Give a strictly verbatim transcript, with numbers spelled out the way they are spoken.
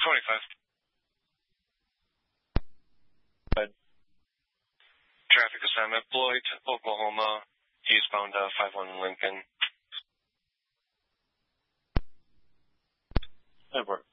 twenty-five. Good. Traffic assignment, Beloit, Oklahoma, eastbound uh, five one Lincoln. That works.